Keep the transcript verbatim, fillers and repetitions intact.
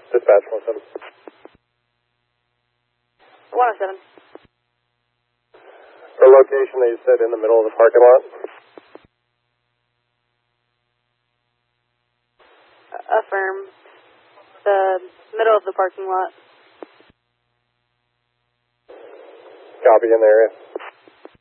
Dispatch one oh seven. one oh seven. Her location, they said in the middle of the parking lot. Affirm. The middle of the parking lot. Copy in the area.